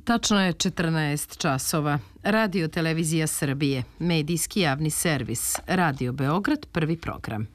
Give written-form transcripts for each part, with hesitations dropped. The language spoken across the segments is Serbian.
Tačno je 14 časova. Radio Televizija Srbije, medijski javni servis, Radio Beograd, prvi program.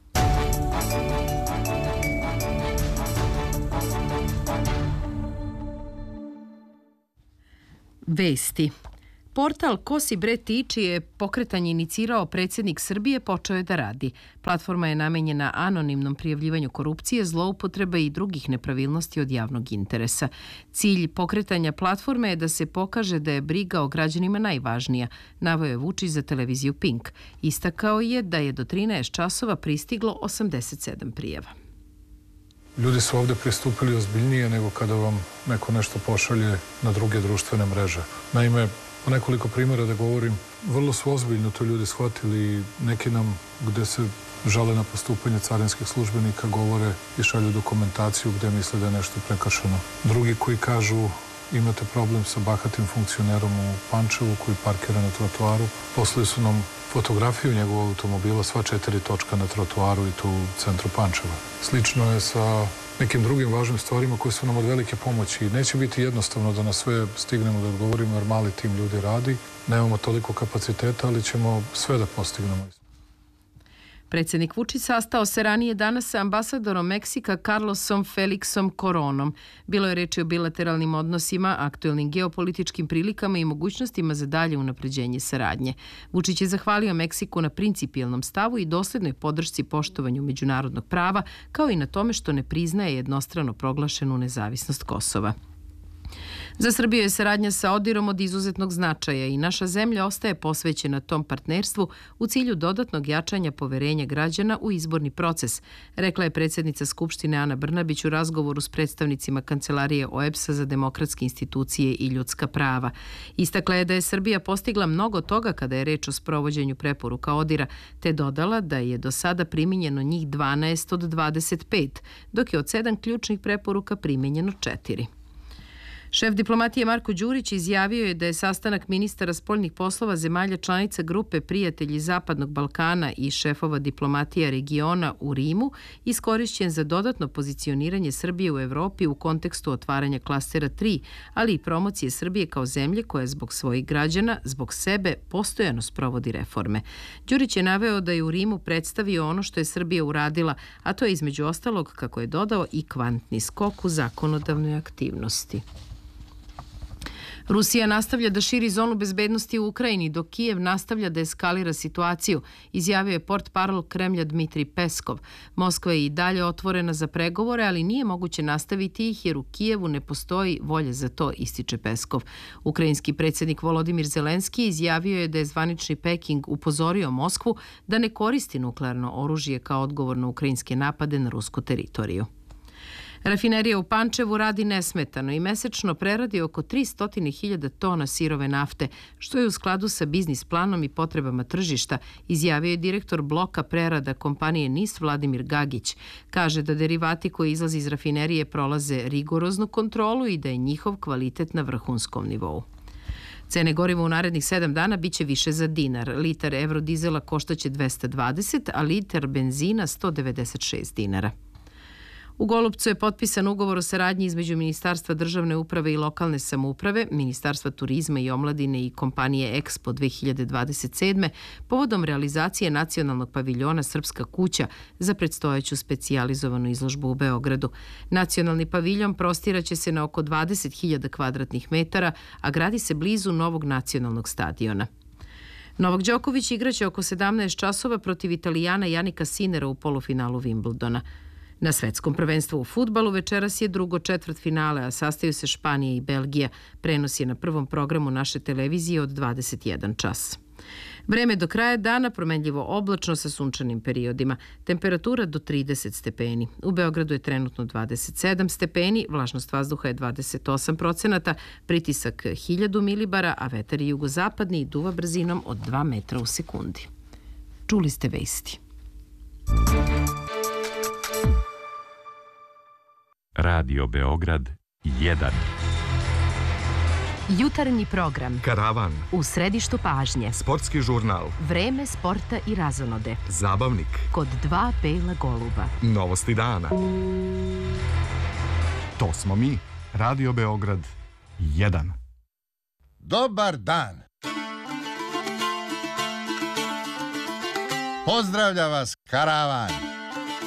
Vesti. Portal Ko si bre ti, čije pokretanje inicirao predsjednik Srbije, počeo je da radi. Platforma je namenjena anonimnom prijavljivanju korupcije, zloupotreba i drugih nepravilnosti od javnog interesa. Cilj pokretanja platforme je da se pokaže da je briga o građanima najvažnija, naveo je Vučić za televiziju Pink. Istakao je da je do 13 časova pristiglo 87 prijava. Ljudi su ovde pristupili ozbiljnije nego kada vam neko nešto pošalje na druge društvene mreže. Naime, o nekoliko primjera da govorim, vrlo su ozbiljno to ljudi shvatili i neki nam, gde se žale na postupanje carinskih službenika, govore i šalju dokumentaciju gde misle da je nešto prekršeno. Drugi koji kažu imate problem sa bahatim funkcionerom u Pančevu koji parkira na trotoaru, poslali su nam fotografiju njegovog automobila, sva 4 točka na trotoaru i tu u centru Pančeva. Slično je sa nekim drugim važnim stvarima koje su nam od velike pomoći. Neće biti jednostavno da na sve stignemo da odgovorimo jer mali tim ljudi radi. Nemamo toliko kapaciteta, ali ćemo sve da postignemo. Predsjednik Vučić sastao se ranije danas sa ambasadorom Meksika Carlosom Felixom Coronom. Bilo je reči o bilateralnim odnosima, aktuelnim geopolitičkim prilikama i mogućnostima za dalje unapređenje saradnje. Vučić je zahvalio Meksiku na principijelnom stavu i doslednoj podršci poštovanju međunarodnog prava, kao i na tome što ne priznaje jednostrano proglašenu nezavisnost Kosova. Za Srbiju je saradnja sa ODIR-om od izuzetnog značaja i naša zemlja ostaje posvećena tom partnerstvu u cilju dodatnog jačanja poverenja građana u izborni proces, rekla je predsjednica Skupštine Ana Brnabić u razgovoru s predstavnicima Kancelarije OEBS-a za demokratske institucije i ljudska prava. Istakla je da je Srbija postigla mnogo toga kada je reč o sprovođenju preporuka ODIR-a, te dodala da je do sada primijenjeno njih 12 od 25, dok je od 7 ključnih preporuka primijenjeno 4. Šef diplomatije Marko Đurić izjavio je da je sastanak ministara spoljnih poslova zemalja članica grupe Prijatelji Zapadnog Balkana i šefova diplomatija regiona u Rimu iskorišćen za dodatno pozicioniranje Srbije u Evropi u kontekstu otvaranja klastera 3, ali i promocije Srbije kao zemlje koja zbog svojih građana, zbog sebe, postojano sprovodi reforme. Đurić je naveo da je u Rimu predstavio ono što je Srbija uradila, a to je između ostalog, kako je dodao, i kvantni skok u zakonodavnoj aktivnosti. Rusija nastavlja da širi zonu bezbednosti u Ukrajini, dok Kijev nastavlja da eskalira situaciju, izjavio je portparol Kremlja Dmitrij Peskov. Moskva je i dalje otvorena za pregovore, ali nije moguće nastaviti ih jer u Kijevu ne postoji volje za to, ističe Peskov. Ukrajinski predsjednik Volodimir Zelenski izjavio je da je zvanični Peking upozorio Moskvu da ne koristi nuklearno oružje kao odgovor na ukrajinske napade na rusku teritoriju. Rafinerija u Pančevu radi nesmetano i mesečno preradi oko 300.000 tona sirove nafte, što je u skladu sa biznis planom i potrebama tržišta, izjavio je direktor bloka prerada kompanije NIS Vladimir Gagić. Kaže da derivati koji izlaze iz rafinerije prolaze rigoroznu kontrolu i da je njihov kvalitet na vrhunskom nivou. Cene goriva u narednih 7 dana biće više za dinar. Litar evrodizela koštaće 220, a litar benzina 196 dinara. U Golupcu je potpisan ugovor o saradnji između Ministarstva državne uprave i lokalne samouprave, Ministarstva turizma i omladine i kompanije Expo 2027. povodom realizacije nacionalnog paviljona Srpska kuća za predstojeću specijalizovanu izložbu u Beogradu. Nacionalni paviljon prostiraće se na oko 20.000 kvadratnih metara, a gradi se blizu novog nacionalnog stadiona. Novak Đoković igraće oko 17 časova protiv Italijana Janika Sinera u polufinalu Wimbledona. Na svetskom prvenstvu u fudbalu večeras je drugo četvrtfinale, a sastaju se Španija i Belgija. Prenos je na prvom programu naše televizije od 21 čas. Vreme do kraja dana promenljivo oblačno sa sunčanim periodima. Temperatura do 30 stepeni. U Beogradu je trenutno 27 stepeni, vlažnost vazduha je 28%, pritisak 1000 milibara, a vetar je jugozapadni i duva brzinom od 2 metra u sekundi. Čuli ste vesti. Radio Beograd 1. Jutarnji program. Karavan. U središtu pažnje. Sportski žurnal. Vreme sporta i razonode. Zabavnik. Kod 2 bela goluba. Novosti dana. To smo mi. Radio Beograd 1. Dobar dan. Pozdravlja vas karavan.